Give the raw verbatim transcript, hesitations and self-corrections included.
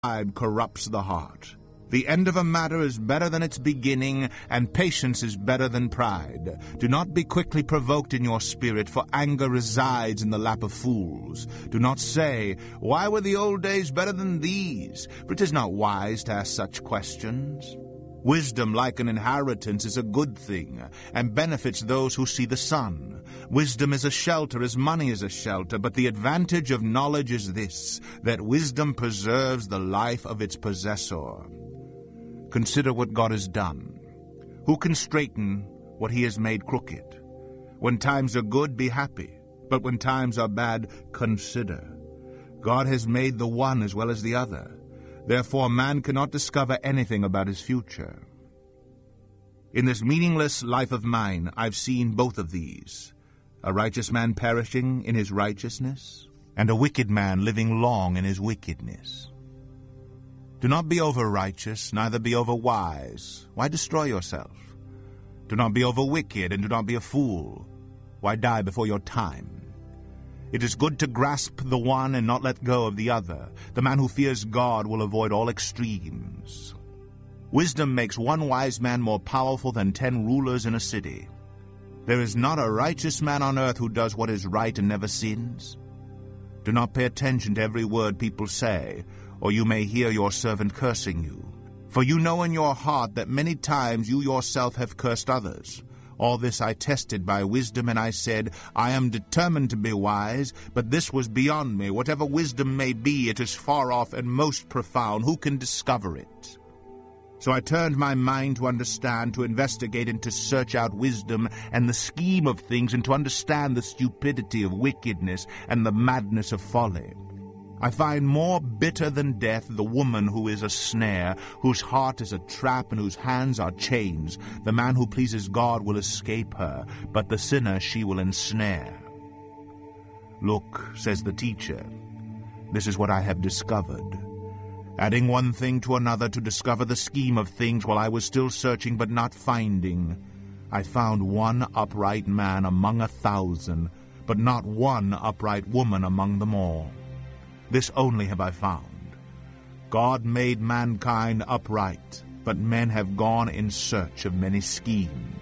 Pride corrupts the heart. The end of a matter is better than its beginning, and patience is better than pride. Do not be quickly provoked in your spirit, for anger resides in the lap of fools. Do not say, "Why were the old days better than these?" For it is not wise to ask such questions. Wisdom, like an inheritance, is a good thing, and benefits those who see the sun. Wisdom is a shelter as money is a shelter, but the advantage of knowledge is this, that wisdom preserves the life of its possessor. Consider what God has done. Who can straighten what he has made crooked? When times are good, be happy, but when times are bad, consider. God has made the one as well as the other. Therefore, man cannot discover anything about his future. In this meaningless life of mine, I've seen both of these, a righteous man perishing in his righteousness, and a wicked man living long in his wickedness. Do not be over-righteous, neither be over-wise. Why destroy yourself? Do not be over-wicked, and do not be a fool. Why die before your time? It is good to grasp the one and not let go of the other. The man who fears God will avoid all extremes. Wisdom makes one wise man more powerful than ten rulers in a city. There is not a righteous man on earth who does what is right and never sins. Do not pay attention to every word people say, or you may hear your servant cursing you. For you know in your heart that many times you yourself have cursed others. All this I tested by wisdom, and I said, I am determined to be wise, but this was beyond me. Whatever wisdom may be, it is far off and most profound. Who can discover it? So I turned my mind to understand, to investigate, and to search out wisdom and the scheme of things, and to understand the stupidity of wickedness and the madness of folly. I find more bitter than death the woman who is a snare, whose heart is a trap, and whose hands are chains. The man who pleases God will escape her, but the sinner she will ensnare. Look, says the teacher, this is what I have discovered. Adding one thing to another to discover the scheme of things while I was still searching but not finding, I found one upright man among a thousand, but not one upright woman among them all. This only have I found. God made mankind upright, but men have gone in search of many schemes.